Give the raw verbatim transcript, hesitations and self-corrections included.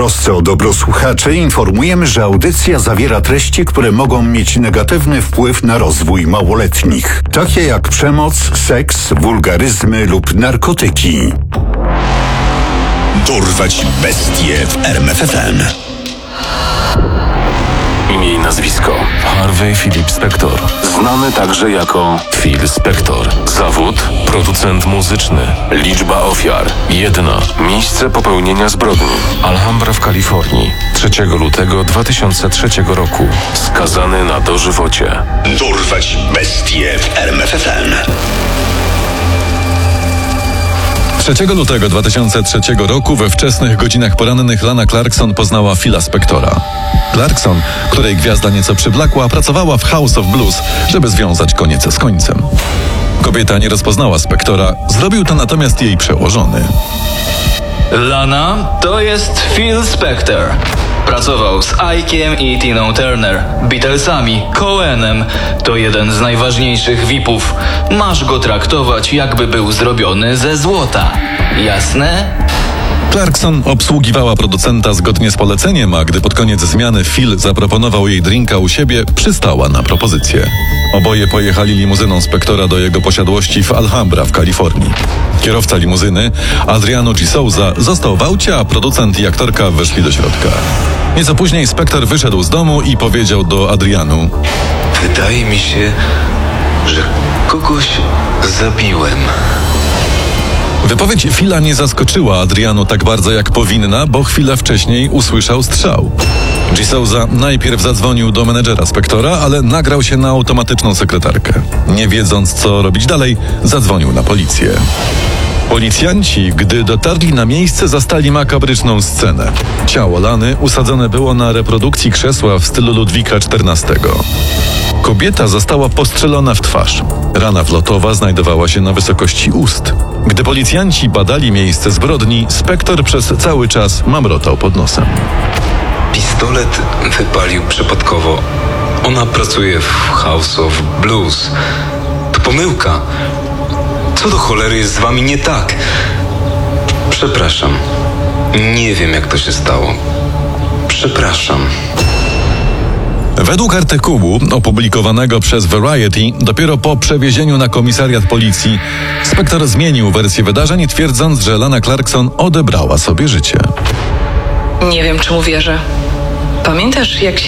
trosce o dobro słuchaczy informujemy, że audycja zawiera treści, które mogą mieć negatywny wpływ na rozwój małoletnich, takie jak przemoc, seks, wulgaryzmy lub narkotyki. Dorwać bestie w R M F F M. Imię i nazwisko: Harvey Philip Spector. Znany także jako Phil Spector. Zawód: producent muzyczny. Liczba ofiar: jedna. Miejsce popełnienia zbrodni: Alhambra w Kalifornii. trzeciego lutego dwa tysiące trzeciego roku. Skazany na dożywocie. Dorwać bestie w R M F F M. trzeciego lutego dwa tysiące trzeciego roku we wczesnych godzinach porannych Lana Clarkson poznała Phila Spectora. Clarkson, której gwiazda nieco przyblakła, pracowała w House of Blues, żeby związać koniec z końcem. Kobieta nie rozpoznała Spectora, zrobił to natomiast jej przełożony. Lana, to jest Phil Spector. Pracował z Ike'iem i Tiną Turner, Beatlesami, Cohenem. To jeden z najważniejszych V I P-ów. Masz go traktować, jakby był zrobiony ze złota. Jasne? Clarkson obsługiwała producenta zgodnie z poleceniem, a gdy pod koniec zmiany Phil zaproponował jej drinka u siebie, przystała na propozycję. Oboje pojechali limuzyną Spectora do jego posiadłości w Alhambra w Kalifornii. Kierowca limuzyny, Adriano G. Souza, został w aucie, a producent i aktorka weszli do środka. Nieco później Spector wyszedł z domu i powiedział do Adrianu: Wydaje mi się, że kogoś zabiłem. Wypowiedź Phila nie zaskoczyła Adrianu tak bardzo jak powinna, bo chwilę wcześniej usłyszał strzał. G. Souza najpierw zadzwonił do menedżera Spectora, ale nagrał się na automatyczną sekretarkę. Nie wiedząc, co robić dalej, zadzwonił na policję. Policjanci, gdy dotarli na miejsce, zastali makabryczną scenę. Ciało Lany usadzone było na reprodukcji krzesła w stylu Ludwika czternastego. Kobieta została postrzelona w twarz. Rana wlotowa znajdowała się na wysokości ust. Gdy policjanci badali miejsce zbrodni, Spector przez cały czas mamrotał pod nosem. Pistolet wypalił przypadkowo. Ona pracuje w House of Blues. To pomyłka. Co do cholery jest z wami nie tak? Przepraszam. Nie wiem, jak to się stało. Przepraszam. Według artykułu opublikowanego przez Variety, dopiero po przewiezieniu na komisariat policji, Spector zmienił wersję wydarzeń, twierdząc, że Lana Clarkson odebrała sobie życie. Nie wiem, czy mu wierzę. Pamiętasz, jak się